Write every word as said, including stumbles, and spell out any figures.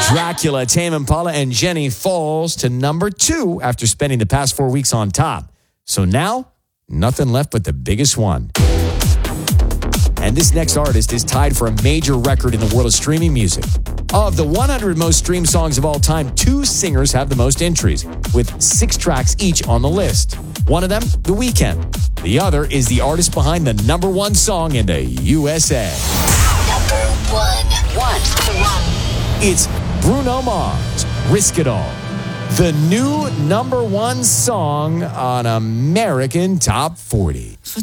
Dracula, Tame Impala, and Jenny falls to number two after spending the past four weeks on top. So now, nothing left but the biggest one. And this next artist is tied for a major record in the world of streaming music. Of the one hundred most streamed songs of all time, two singers have the most entries, with six tracks each on the list. One of them, The Weeknd. The other is the artist behind the number one song in the U S A. Number one. One. It's Bruno Mars, Risk It All. The new number one song on American Top forty.